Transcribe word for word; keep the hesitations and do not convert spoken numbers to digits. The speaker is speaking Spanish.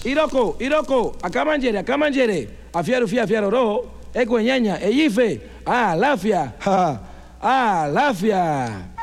Iroko, Iroko, acá manjere, acá manjere. Afiaru fia, afiaru rojo. Ecueñaña, Eyife. Ah, lafia. Ah, lafia.